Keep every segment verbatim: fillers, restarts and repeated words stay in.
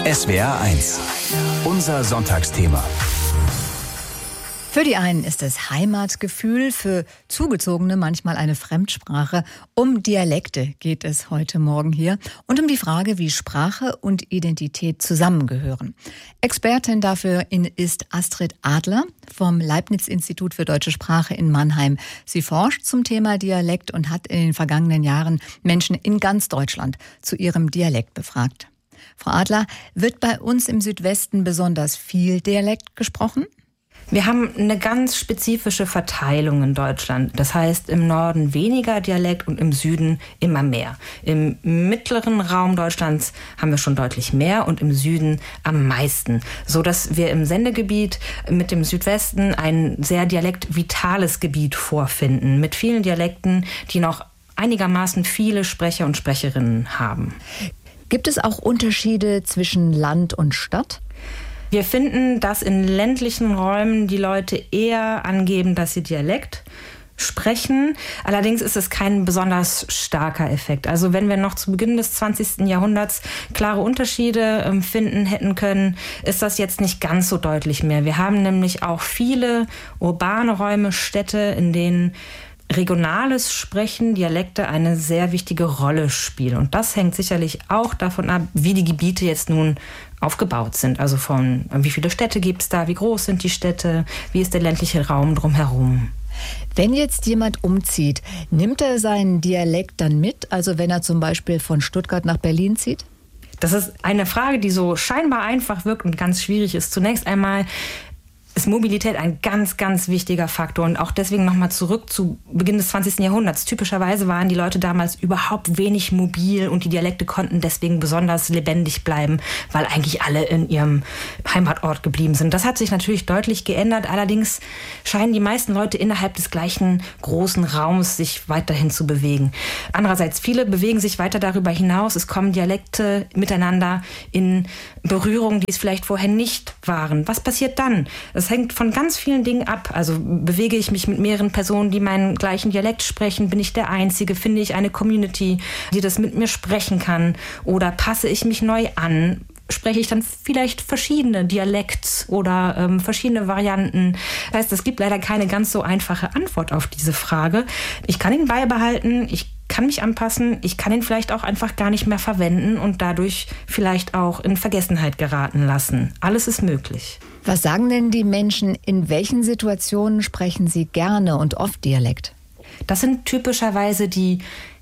S W R eins. Unser Sonntagsthema. Für die einen ist es Heimatgefühl, für Zugezogene manchmal eine Fremdsprache. Um Dialekte geht es heute Morgen hier und um die Frage, wie Sprache und Identität zusammengehören. Expertin dafür ist Astrid Adler vom Leibniz-Institut für Deutsche Sprache in Mannheim. Sie forscht zum Thema Dialekt und hat in den vergangenen Jahren Menschen in ganz Deutschland zu ihrem Dialekt befragt. Frau Adler, wird bei uns im Südwesten besonders viel Dialekt gesprochen? Wir haben eine ganz spezifische Verteilung in Deutschland. Das heißt, im Norden weniger Dialekt und im Süden immer mehr. Im mittleren Raum Deutschlands haben wir schon deutlich mehr und im Süden am meisten. So dass wir im Sendegebiet mit dem Südwesten ein sehr dialektvitales Gebiet vorfinden. Mit vielen Dialekten, die noch einigermaßen viele Sprecher und Sprecherinnen haben. Gibt es auch Unterschiede zwischen Land und Stadt? Wir finden, dass in ländlichen Räumen die Leute eher angeben, dass sie Dialekt sprechen. Allerdings ist es kein besonders starker Effekt. Also wenn wir noch zu Beginn des zwanzigsten Jahrhunderts klare Unterschiede ähm, finden hätten können, ist das jetzt nicht ganz so deutlich mehr. Wir haben nämlich auch viele urbane Räume, Städte, in denen regionales Sprechen, Dialekte eine sehr wichtige Rolle spielen. Und das hängt sicherlich auch davon ab, wie die Gebiete jetzt nun aufgebaut sind. Also von wie viele Städte gibt es da, wie groß sind die Städte, wie ist der ländliche Raum drumherum. Wenn jetzt jemand umzieht, nimmt er seinen Dialekt dann mit? Also wenn er zum Beispiel von Stuttgart nach Berlin zieht? Das ist eine Frage, die so scheinbar einfach wirkt und ganz schwierig ist. Zunächst einmal ist Mobilität ein ganz, ganz wichtiger Faktor. Und auch deswegen nochmal zurück zu Beginn des zwanzigsten Jahrhunderts. Typischerweise waren die Leute damals überhaupt wenig mobil und die Dialekte konnten deswegen besonders lebendig bleiben, weil eigentlich alle in ihrem Heimatort geblieben sind. Das hat sich natürlich deutlich geändert. Allerdings scheinen die meisten Leute innerhalb des gleichen großen Raums sich weiterhin zu bewegen. Andererseits, viele bewegen sich weiter darüber hinaus. Es kommen Dialekte miteinander in Berührung, die es vielleicht vorher nicht waren. Was passiert dann? Das hängt von ganz vielen Dingen ab. Also bewege ich mich mit mehreren Personen, die meinen gleichen Dialekt sprechen? Bin ich der Einzige? Finde ich eine Community, die das mit mir sprechen kann? Oder passe ich mich neu an? Spreche ich dann vielleicht verschiedene Dialekte oder ähm, verschiedene Varianten? Das heißt, es gibt leider keine ganz so einfache Antwort auf diese Frage. Ich kann ihn beibehalten, ich kann mich anpassen, ich kann ihn vielleicht auch einfach gar nicht mehr verwenden und dadurch vielleicht auch in Vergessenheit geraten lassen. Alles ist möglich. Was sagen denn die Menschen, in welchen Situationen sprechen sie gerne und oft Dialekt? Das sind typischerweise die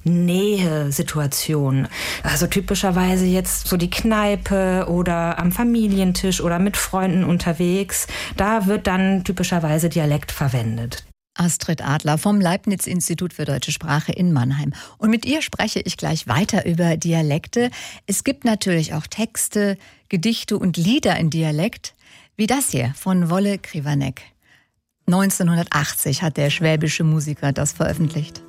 Nähe-Situationen. Also typischerweise jetzt so die Kneipe oder am Familientisch oder mit Freunden unterwegs. Da wird dann typischerweise Dialekt verwendet. Astrid Adler vom Leibniz-Institut für Deutsche Sprache in Mannheim. Und mit ihr spreche ich gleich weiter über Dialekte. Es gibt natürlich auch Texte, Gedichte und Lieder in Dialekt, wie das hier von Wolle Krivanek. neunzehnhundertachtzig hat der schwäbische Musiker das veröffentlicht.